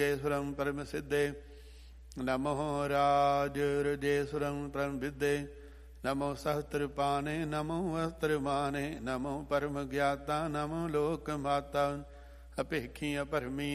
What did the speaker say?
ਰਜੇਸ਼ਵਰੰ ਪਰਮ ਸਿੱਧੇ ਨਮੋ ਰਾਜ ਰਜੇਸ਼ਵਰੰ ਪਰਮ ਵਿਦੇ ਨਮੋ ਸਹਸ੍ਰਪਾਣੇ ਨਮੋ ਅਸਤਰਮਾਣੇ ਨਮੋ ਪਰਮ ਗਿਆਤਾ ਨਮੋ ਲੋਕ ਮਾਤਾ ਅਭੇਖੀ ਅਭਰਮੀ